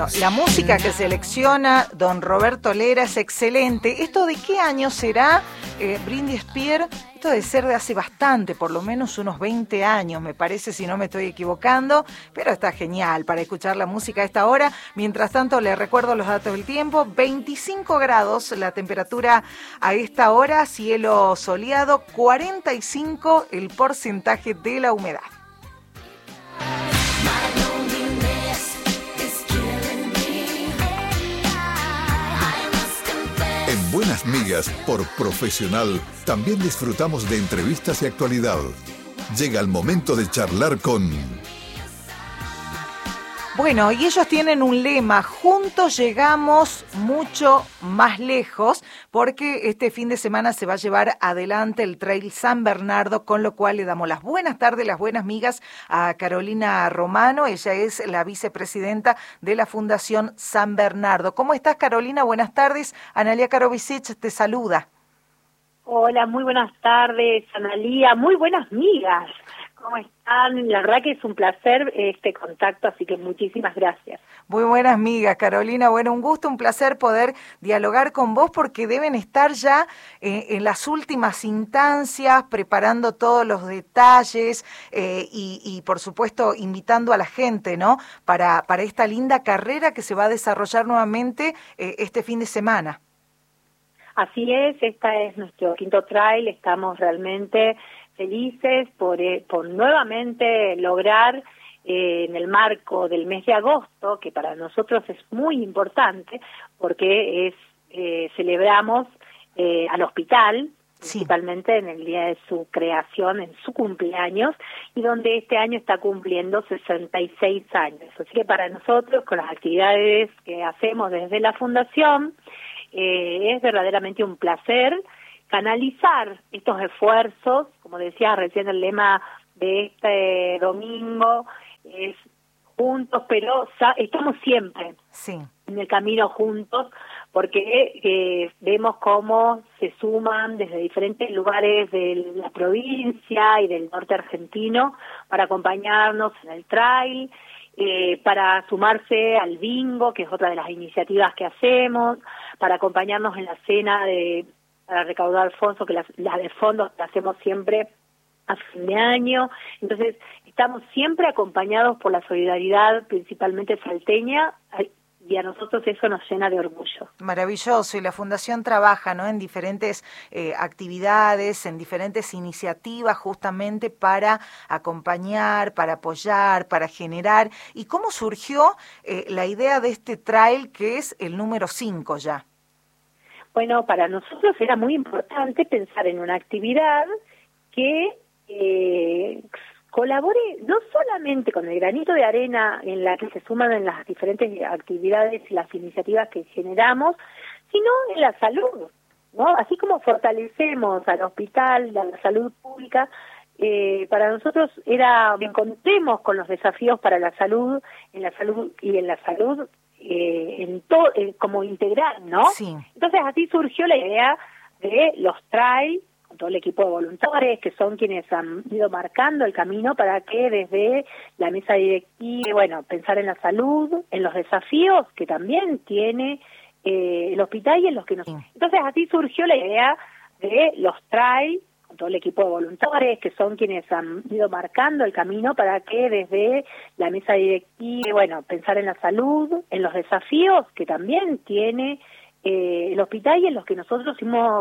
La música que selecciona don Roberto Lera es excelente. ¿Esto de qué año será, Britney Spears? Esto debe ser de hace bastante, por lo menos unos 20 años, me parece, si no me estoy equivocando, pero está genial para escuchar la música a esta hora. Mientras tanto, les recuerdo los datos del tiempo: 25 grados la temperatura a esta hora, cielo soleado, 45 el porcentaje de la humedad. En Buenas Migas, por Profesional, también disfrutamos de entrevistas y actualidad. Llega el momento de charlar con... Bueno, y ellos tienen un lema: juntos llegamos mucho más lejos, porque este fin de semana se va a llevar adelante el Trail San Bernardo, con lo cual le damos las buenas tardes, las buenas migas a Carolina Romano. Ella es la vicepresidenta de la Fundación San Bernardo. ¿Cómo estás, Carolina? Buenas tardes. Analía Karovicic te saluda. Hola, muy buenas tardes, Analía. Muy buenas migas. ¿Cómo están? La verdad que es un placer este contacto, así que muchísimas gracias. Muy buenas migas, Carolina. Bueno, un gusto, un placer poder dialogar con vos, porque deben estar ya en las últimas instancias, preparando todos los detalles y por supuesto invitando a la gente, ¿no? Para esta linda carrera que se va a desarrollar nuevamente este fin de semana. Así es, esta es nuestro quinto trail. Estamos realmente felices por nuevamente lograr en el marco del mes de agosto, que para nosotros es muy importante porque celebramos al hospital, sí, principalmente en el día de su creación, en su cumpleaños, y donde este año está cumpliendo 66 años. Así que para nosotros, con las actividades que hacemos desde la Fundación, es verdaderamente un placer canalizar estos esfuerzos. Como decía recién, el lema de este domingo es juntos, pero estamos siempre en el camino juntos, porque vemos cómo se suman desde diferentes lugares de la provincia y del norte argentino para acompañarnos en el trail, para sumarse al bingo, que es otra de las iniciativas que hacemos, para acompañarnos en la cena para recaudar fondos, que la de fondos que hacemos siempre a fin de año. Entonces, estamos siempre acompañados por la solidaridad, principalmente salteña, y a nosotros eso nos llena de orgullo. Maravilloso, y la Fundación trabaja, ¿no?, en diferentes actividades, en diferentes iniciativas, justamente para acompañar, para apoyar, para generar. ¿Y cómo surgió la idea de este trail, que es el número 5 ya? Bueno, para nosotros era muy importante pensar en una actividad que colabore no solamente con el granito de arena en la que se suman en las diferentes actividades y las iniciativas que generamos, sino en la salud, ¿no? Así como fortalecemos al hospital, a la salud pública, para nosotros era que contemos con los desafíos para la salud, en la salud como integral, ¿no? Sí. Entonces así surgió la idea de los trail, con todo el equipo de voluntarios, que son quienes han ido marcando el camino para que desde la mesa directiva, bueno, pensar en la salud, en los desafíos que también tiene el hospital y en los que nos... Sí. Entonces así surgió la idea de los trail, con todo el equipo de voluntarios, que son quienes han ido marcando el camino para que desde la mesa directiva, bueno, pensar en la salud, en los desafíos que también tiene el hospital y en los que nosotros hemos